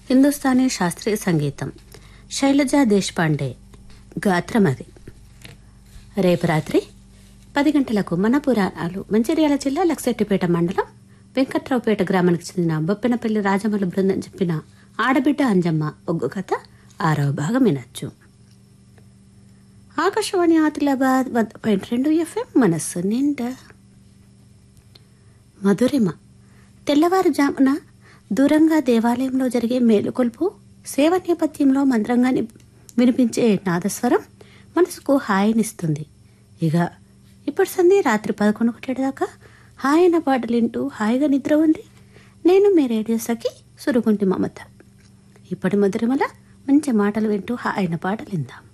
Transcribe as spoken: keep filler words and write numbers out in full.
హిందుస్థానీ శాస్త్రీయ సంగీతం. శైలజా దేశపాండే గాత్రం అది. రేపు రాత్రి పది గంటలకు మన పురాణాలు మంచిర్యాల జిల్లా లక్సెట్టిపేట మండలం వెంకట్రావుపేట గ్రామానికి చెందిన బొప్పెనపల్లి రాజమల్లు బృందం చెప్పిన ఆడబిడ్డ అంజమ్మ ఒగ్గు కథ ఆరవ భాగం వినొచ్చు. ఆకాశవాణి ఆదిలాబాద్ వంద పాయింట్ రెండు ఎఫ్ఎం మనస్సు నిండా. మధురిమ. తెల్లవారుజామున దూరంగా దేవాలయంలో జరిగే మేలుకొల్పు, సేవ నేపథ్యంలో మంత్రంగా వినిపించే నాదస్వరం మనసుకు హాయినిస్తుంది. ఇక ఇప్పుడు సంధి రాత్రి పదకొండు ఒకటి దాకా హాయన పాటలు వింటూ హాయిగా నిద్ర ఉంది. నేను మీ రేడియో సఖి సురుగుంటి మమత. ఇప్పటి మధురిమల మంచి మాటలు వింటూ హాయన పాటలు విందాం.